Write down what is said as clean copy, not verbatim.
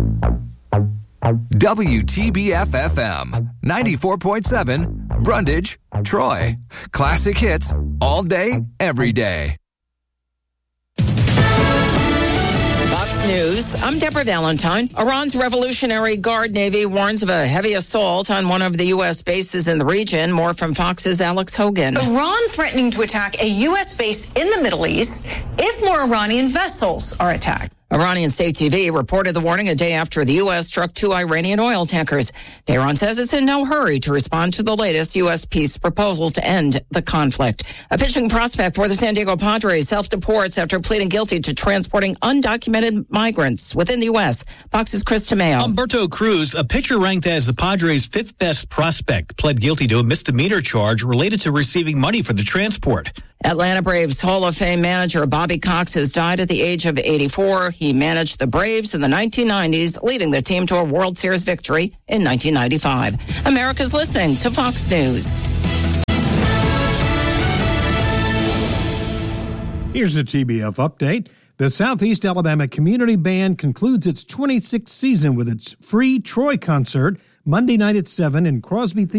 WTBF-FM, 94.7, Brundage, Troy. Classic hits all day, every day. Fox News, I'm Deborah Valentine. Iran's Revolutionary Guard Navy warns of a heavy assault on one of the U.S. bases in the region. More from Fox's Alex Hogan. Iran threatening to attack a U.S. base in the Middle East if more Iranian vessels are attacked. Iranian state TV reported the warning a day after the U.S. struck 2 Iranian oil tankers. Tehran says it's in no hurry to respond to the latest U.S. peace proposal to end the conflict. A pitching prospect for the San Diego Padres self-deports after pleading guilty to transporting undocumented migrants within the U.S. Fox's Chris Tamayo. Humberto Cruz, a pitcher ranked as the Padres' 5th best prospect, pled guilty to a misdemeanor charge related to receiving money for the transport. Atlanta Braves Hall of Fame manager Bobby Cox has died at the age of 84. He managed the Braves in the 1990s, leading the team to a World Series victory in 1995. America's listening to Fox News. Here's a TBF update. The Southeast Alabama Community Band concludes its 26th season with its free Troy concert Monday night at 7 in Crosby Theater.